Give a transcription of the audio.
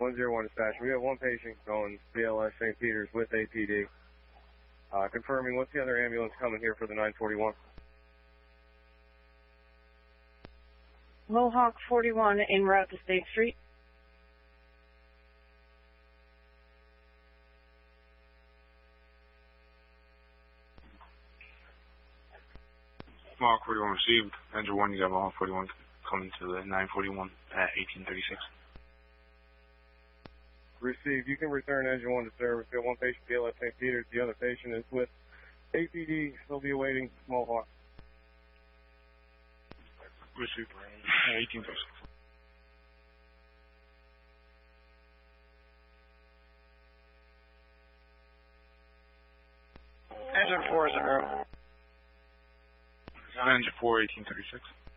101 dispatch. We have one patient going BLS St. Peter's with APD. Confirming, what's the other ambulance coming here for the 941? Mohawk 41 en route to State Street. Mohawk 41 received. Engine 1, you got Mohawk 41 coming to the 941 at 1836. Received. You can return engine 1 to service. We have one patient BLS St. Peter's. The other patient is with APD. They'll be awaiting Mohawk. Received. 1836. Engine 4 is en route. Engine 4, 1836.